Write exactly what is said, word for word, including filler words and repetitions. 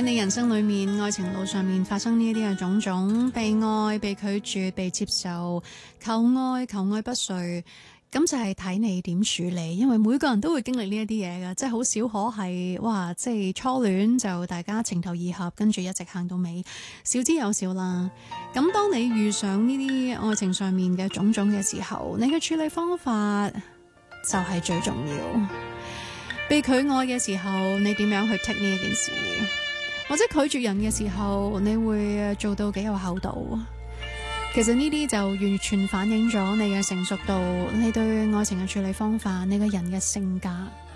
喺你人生裏面，愛情路上面發生呢啲嘅種種，被愛、被拒絕、被接受，求愛、求愛不遂，咁就係睇你點處理。因為每個人都會經歷呢一啲嘢㗎，即係好少可係哇，即係初戀就大家情投意合，跟住一直行到尾，少之又少啦。咁當你遇上呢啲愛情上面嘅種種嘅時候，你嘅處理方法就係最重要。被拒愛嘅時候，你點樣去 take 呢一件事？或者拒絕人嘅時候，你會做到幾有厚度？其實呢啲就完全反映咗你嘅成熟度，你對愛情嘅處理方法，你個人嘅性格。